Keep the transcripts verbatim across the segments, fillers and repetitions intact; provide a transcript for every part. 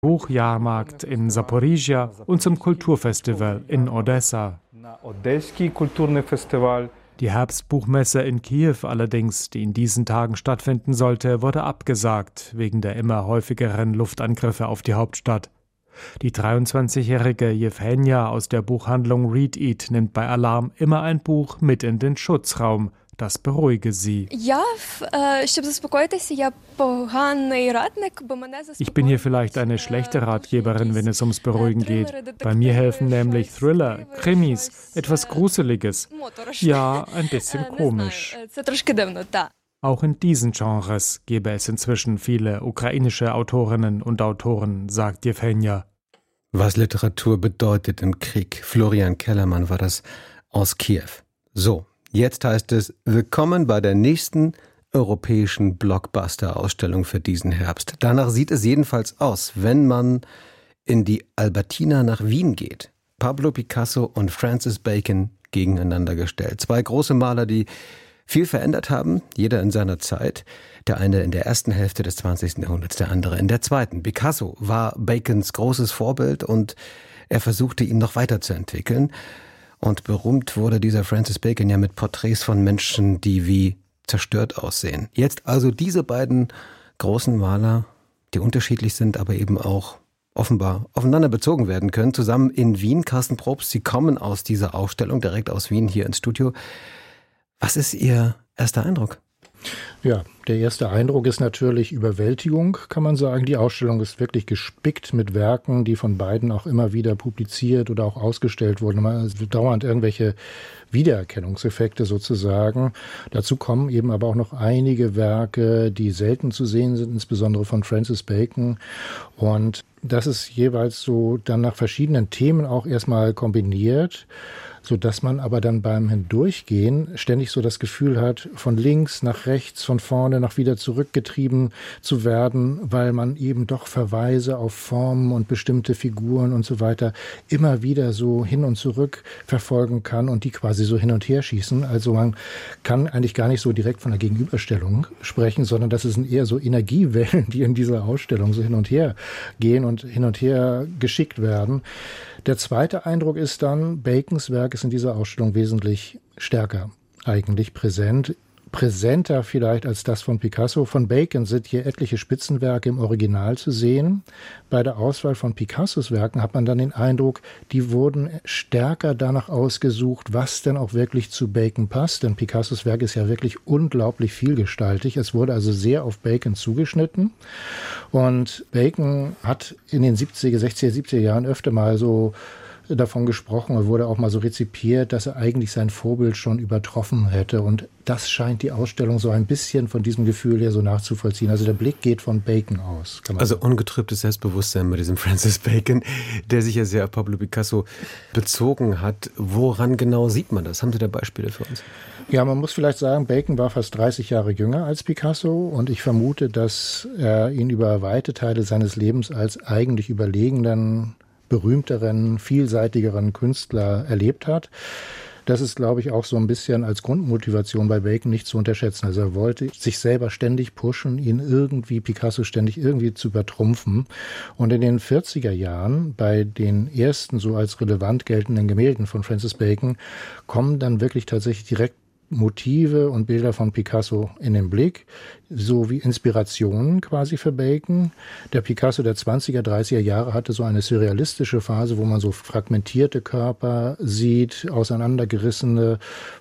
Buchjahrmarkt in Saporizhia und zum Kulturfestival in Odessa. Die Herbstbuchmesse in Kiew allerdings, die in diesen Tagen stattfinden sollte, wurde abgesagt, wegen der immer häufigeren Luftangriffe auf die Hauptstadt. Die dreiundzwanzigjährige Jewhenja aus der Buchhandlung Read Eat nimmt bei Alarm immer ein Buch mit in den Schutzraum. Das beruhige sie. Ich bin hier vielleicht eine schlechte Ratgeberin, wenn es ums Beruhigen geht. Bei mir helfen nämlich Thriller, Krimis, etwas Gruseliges. Ja, ein bisschen komisch. Auch in diesen Genres gäbe es inzwischen viele ukrainische Autorinnen und Autoren, sagt Jewhenja. Was Literatur bedeutet im Krieg. Florian Kellermann war das aus Kiew. So. Jetzt heißt es, willkommen bei der nächsten europäischen Blockbuster-Ausstellung für diesen Herbst. Danach sieht es jedenfalls aus, wenn man in die Albertina nach Wien geht. Pablo Picasso und Francis Bacon gegeneinander gestellt. Zwei große Maler, die viel verändert haben, jeder in seiner Zeit. Der eine in der ersten Hälfte des zwanzigsten Jahrhunderts, der andere in der zweiten. Picasso war Bacons großes Vorbild und er versuchte, ihn noch weiterzuentwickeln. Und berühmt wurde dieser Francis Bacon ja mit Porträts von Menschen, die wie zerstört aussehen. Jetzt also diese beiden großen Maler, die unterschiedlich sind, aber eben auch offenbar aufeinander bezogen werden können, zusammen in Wien. Carsten Probst, Sie kommen aus dieser Ausstellung direkt aus Wien hier ins Studio. Was ist Ihr erster Eindruck? Ja, der erste Eindruck ist natürlich Überwältigung, kann man sagen. Die Ausstellung ist wirklich gespickt mit Werken, die von beiden auch immer wieder publiziert oder auch ausgestellt wurden. Also dauernd irgendwelche Wiedererkennungseffekte sozusagen. Dazu kommen eben aber auch noch einige Werke, die selten zu sehen sind, insbesondere von Francis Bacon. Und das ist jeweils so dann nach verschiedenen Themen auch erstmal kombiniert, so dass man aber dann beim Hindurchgehen ständig so das Gefühl hat, von links nach rechts, von vorne nach wieder zurückgetrieben zu werden, weil man eben doch Verweise auf Formen und bestimmte Figuren und so weiter immer wieder so hin und zurück verfolgen kann und die quasi so hin und her schießen. Also man kann eigentlich gar nicht so direkt von einer Gegenüberstellung sprechen, sondern das sind eher so Energiewellen, die in dieser Ausstellung so hin und her gehen und hin und her geschickt werden. Der zweite Eindruck ist dann, Bacons Werk ist in dieser Ausstellung wesentlich stärker eigentlich präsent. Präsenter vielleicht als das von Picasso. Von Bacon sind hier etliche Spitzenwerke im Original zu sehen. Bei der Auswahl von Picassos Werken hat man dann den Eindruck, die wurden stärker danach ausgesucht, was denn auch wirklich zu Bacon passt. Denn Picassos Werk ist ja wirklich unglaublich vielgestaltig. Es wurde also sehr auf Bacon zugeschnitten. Und Bacon hat in den siebziger, sechziger, siebziger Jahren öfter mal so davon gesprochen, er wurde auch mal so rezipiert, dass er eigentlich sein Vorbild schon übertroffen hätte. Und das scheint die Ausstellung so ein bisschen von diesem Gefühl her so nachzuvollziehen. Also der Blick geht von Bacon aus. Kann man also sagen. Ungetrübtes Selbstbewusstsein bei diesem Francis Bacon, der sich ja sehr auf Pablo Picasso bezogen hat. Woran genau sieht man das? Haben Sie da Beispiele für uns? Ja, man muss vielleicht sagen, Bacon war fast dreißig Jahre jünger als Picasso und ich vermute, dass er ihn über weite Teile seines Lebens als eigentlich überlegenen, berühmteren, vielseitigeren Künstler erlebt hat. Das ist, glaube ich, auch so ein bisschen als Grundmotivation bei Bacon nicht zu unterschätzen. Also er wollte sich selber ständig pushen, ihn irgendwie, Picasso ständig irgendwie zu übertrumpfen. Und in den vierziger Jahren, bei den ersten so als relevant geltenden Gemälden von Francis Bacon, kommen dann wirklich tatsächlich direkt Motive und Bilder von Picasso in den Blick, so wie Inspirationen quasi für Bacon. Der Picasso der zwanziger, dreißiger Jahre hatte so eine surrealistische Phase, wo man so fragmentierte Körper sieht, auseinandergerissene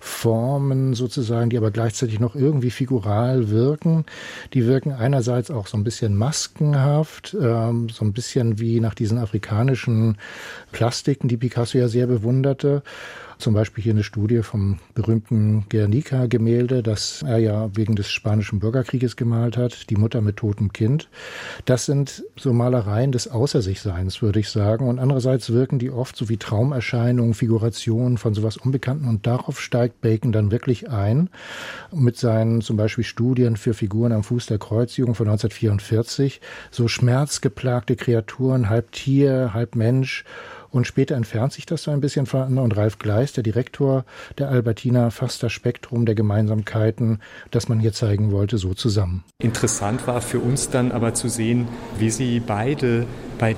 Formen sozusagen, die aber gleichzeitig noch irgendwie figural wirken. Die wirken einerseits auch so ein bisschen maskenhaft, ähm, so ein bisschen wie nach diesen afrikanischen Plastiken, die Picasso ja sehr bewunderte. Zum Beispiel hier eine Studie vom berühmten Guernica-Gemälde, das er ja wegen des Spanischen Bürgerkrieges gemalt hat, die Mutter mit totem Kind. Das sind so Malereien des Außer-sich-Seins, würde ich sagen. Und andererseits wirken die oft so wie Traumerscheinungen, Figurationen von sowas Unbekannten. Und darauf steigt Bacon dann wirklich ein mit seinen zum Beispiel Studien für Figuren am Fuß der Kreuzigung von neunzehnhundertvierundvierzig. So schmerzgeplagte Kreaturen, halb Tier, halb Mensch. Und später entfernt sich das so ein bisschen voneinander und Ralf Gleis, der Direktor der Albertina, fasst das Spektrum der Gemeinsamkeiten, das man hier zeigen wollte, so zusammen. Interessant war für uns dann aber zu sehen, wie sie beide bei